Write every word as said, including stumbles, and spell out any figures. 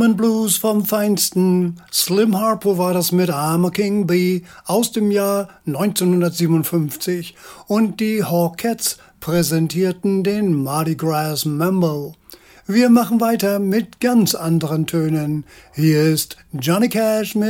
Blues vom Feinsten. Slim Harpo war das mit I'm a King Bee aus dem Jahr neunzehnhundertsiebenundfünfzig und die Hawkettes präsentierten den Mardi Gras Mambo. Wir machen weiter mit ganz anderen Tönen. Hier ist Johnny Cash mit